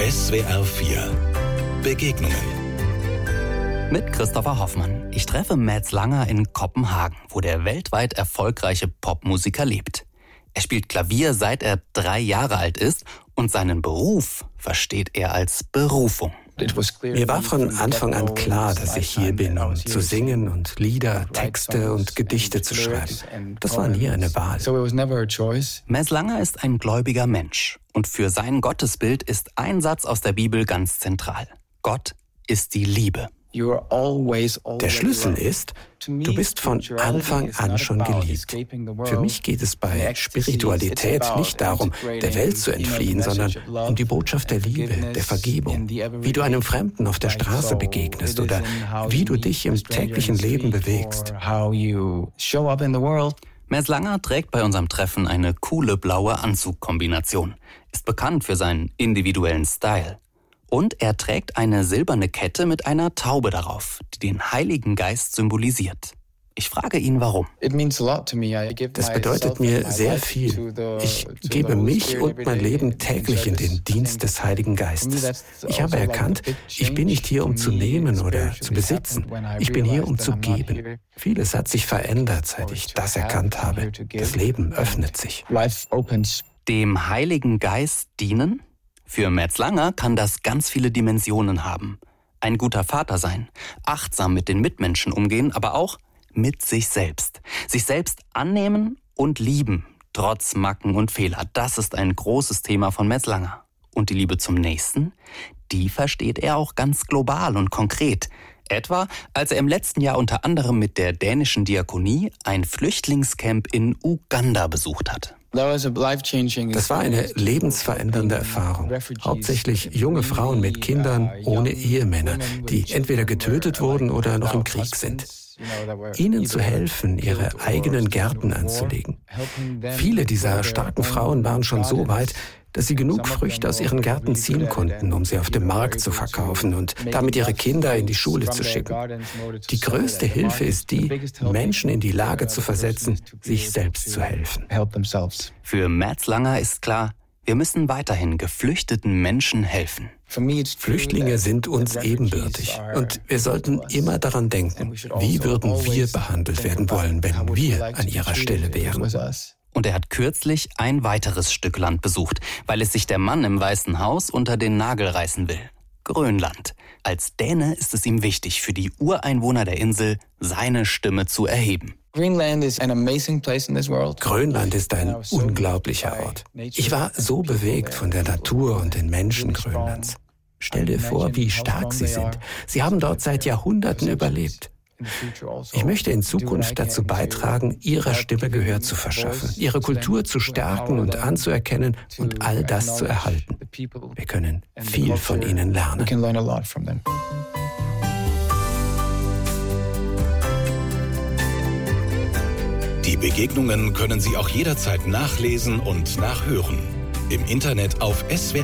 SWR 4 Begegnungen mit Christopher Hoffmann. Ich treffe Mads Langer in Kopenhagen, wo der weltweit erfolgreiche Popmusiker lebt. Er spielt Klavier, seit er 3 Jahre alt ist, und seinen Beruf versteht er als Berufung. Mir war von Anfang an klar, dass ich hier bin, um zu singen und Lieder, Texte und Gedichte zu schreiben. Das war nie eine Wahl. Mads Langer ist ein gläubiger Mensch. Und für sein Gottesbild ist ein Satz aus der Bibel ganz zentral. Gott ist die Liebe. Der Schlüssel ist, du bist von Anfang an schon geliebt. Für mich geht es bei Spiritualität nicht darum, der Welt zu entfliehen, sondern um die Botschaft der Liebe, der Vergebung. Wie du einem Fremden auf der Straße begegnest oder wie du dich im täglichen Leben bewegst. Mads Langer trägt bei unserem Treffen eine coole blaue Anzugkombination, ist bekannt für seinen individuellen Style. Und er trägt eine silberne Kette mit einer Taube darauf, die den Heiligen Geist symbolisiert. Ich frage ihn, warum. Das bedeutet mir sehr viel. Ich gebe mich und mein Leben täglich in den Dienst des Heiligen Geistes. Ich habe erkannt, ich bin nicht hier, um zu nehmen oder zu besitzen. Ich bin hier, um zu geben. Vieles hat sich verändert, seit ich das erkannt habe. Das Leben öffnet sich. Dem Heiligen Geist dienen? Für Mads Langer kann das ganz viele Dimensionen haben. Ein guter Vater sein, achtsam mit den Mitmenschen umgehen, aber auch mit sich selbst. Sich selbst annehmen und lieben, trotz Macken und Fehler. Das ist ein großes Thema von Mads Langer. Und die Liebe zum Nächsten, die versteht er auch ganz global und konkret. Etwa, als er im letzten Jahr unter anderem mit der dänischen Diakonie ein Flüchtlingscamp in Uganda besucht hat. Das war eine lebensverändernde Erfahrung. Hauptsächlich junge Frauen mit Kindern ohne Ehemänner, die entweder getötet wurden oder noch im Krieg sind. Ihnen zu helfen, ihre eigenen Gärten anzulegen. Viele dieser starken Frauen waren schon so weit, dass sie genug Früchte aus ihren Gärten ziehen konnten, um sie auf dem Markt zu verkaufen und damit ihre Kinder in die Schule zu schicken. Die größte Hilfe ist die, Menschen in die Lage zu versetzen, sich selbst zu helfen. Für Mads Langer ist klar, wir müssen weiterhin geflüchteten Menschen helfen. Flüchtlinge sind uns ebenbürtig und wir sollten immer daran denken, wie würden wir behandelt werden wollen, wenn wir an ihrer Stelle wären. Und er hat kürzlich ein weiteres Stück Land besucht, weil es sich der Mann im Weißen Haus unter den Nagel reißen will. Grönland. Als Däne ist es ihm wichtig, für die Ureinwohner der Insel seine Stimme zu erheben. Grönland ist ein unglaublicher Ort. Ich war so bewegt von der Natur und den Menschen Grönlands. Stell dir vor, wie stark sie sind. Sie haben dort seit Jahrhunderten überlebt. Ich möchte in Zukunft dazu beitragen, ihrer Stimme Gehör zu verschaffen, ihre Kultur zu stärken und anzuerkennen und all das zu erhalten. Wir können viel von ihnen lernen. Die Begegnungen können Sie auch jederzeit nachlesen und nachhören. Im Internet auf SWR